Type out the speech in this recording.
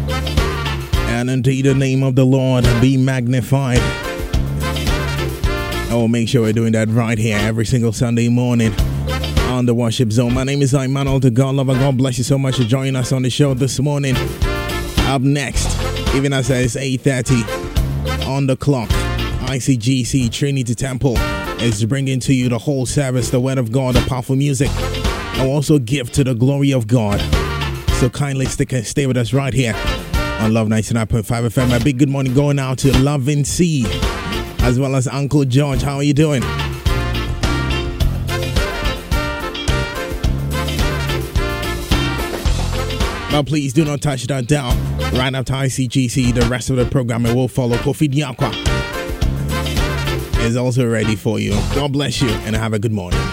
And indeed, the name of the Lord be magnified. Oh, make sure we're doing that right here every single Sunday morning on the Worship Zone. My name is Emmanuel, the God Lover. God bless you so much for joining us on the show this morning. Up next, even as it's 8:30 on the clock, ICGC Trinity Temple is bringing to you the whole service, the Word of God, the powerful music, and also give to the glory of God. So kindly stay with us right here on Love 99.5 FM. A big good morning going out to Loving C, as well as Uncle George. How are you doing? Now please do not touch that dial. Right after ICGC, the rest of the program will follow. Kofi Diakwa is also ready for you. God bless you and have a good morning.